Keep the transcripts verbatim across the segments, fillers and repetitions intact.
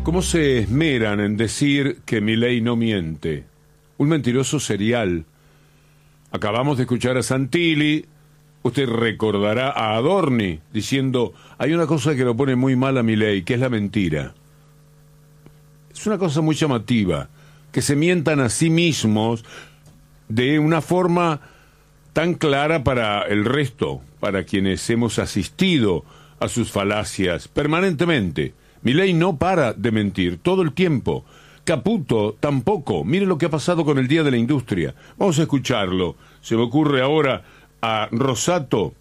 ¿Cómo se esmeran en decir que Milei no miente? Un mentiroso serial. Acabamos de escuchar a Santilli. Usted recordará a Adorni diciendo: hay una cosa que lo pone muy mal a Milei, que es la mentira. Es una cosa muy llamativa, que se mientan a sí mismos de una forma tan clara para el resto, para quienes hemos asistido a sus falacias permanentemente. Milei no para de mentir todo el tiempo. Caputo tampoco. Mire lo que ha pasado con el Día de la Industria. Vamos a escucharlo. Se me ocurre ahora a Rosato,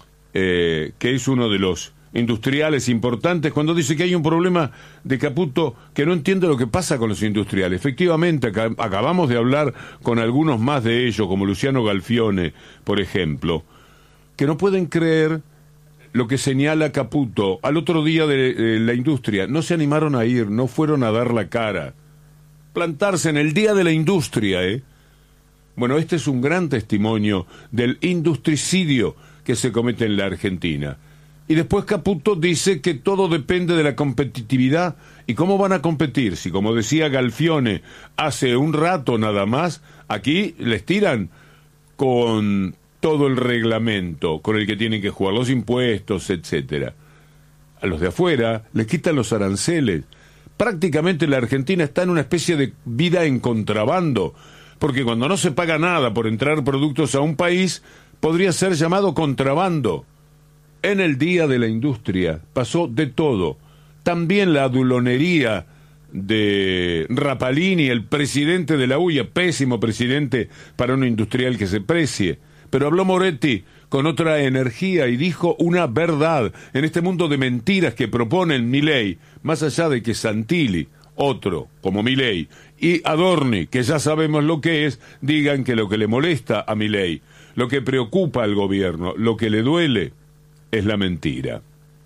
eh, que es uno de los industriales importantes, cuando dice que hay un problema de Caputo, que no entiende lo que pasa con los industriales. Efectivamente, ac acabamos de hablar con algunos más de ellos, como Luciano Galfione, por ejemplo, que no pueden creer lo que señala Caputo. Al otro día de, de la industria, no se animaron a ir, no fueron a dar la cara. Plantarse en el Día de la Industria, ¿eh? Bueno, este es un gran testimonio del industricidio que se comete en la Argentina. Y después Caputo dice que todo depende de la competitividad. ¿Y cómo van a competir? Si, como decía Galfione hace un rato nada más, aquí les tiran con todo el reglamento con el que tienen que jugar, los impuestos, etcétera. A los de afuera les quitan los aranceles. Prácticamente la Argentina está en una especie de vida en contrabando, porque cuando no se paga nada por entrar productos a un país, podría ser llamado contrabando. En el Día de la Industria pasó de todo. También la adulonería de Rapalini, el presidente de la U I A, pésimo presidente para un industrial que se precie. Pero habló Moretti con otra energía y dijo una verdad en este mundo de mentiras que proponen Milei, más allá de que Santilli, otro como Milei, y Adorni, que ya sabemos lo que es, digan que lo que le molesta a Milei, lo que preocupa al gobierno, lo que le duele, es la mentira.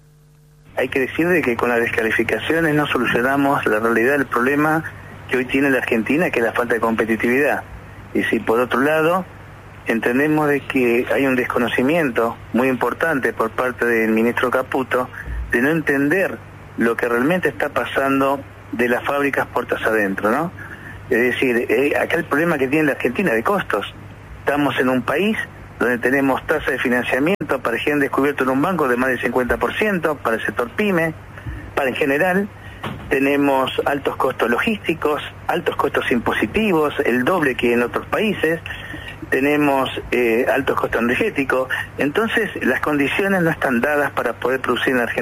Hay que decir de que con las descalificaciones no solucionamos la realidad del problema que hoy tiene la Argentina, que es la falta de competitividad. Y si por otro lado entendemos de que hay un desconocimiento muy importante por parte del ministro Caputo de no entender lo que realmente está pasando de las fábricas puertas adentro, ¿no? Es decir, eh, acá el problema que tiene la Argentina de costos. Estamos en un país donde tenemos tasa de financiamiento para gente descubierto en un banco de más del cincuenta por ciento, para el sector pyme, para en general. Tenemos altos costos logísticos, altos costos impositivos, el doble que en otros países. Tenemos eh, altos costos energéticos. Entonces, las condiciones no están dadas para poder producir en Argentina.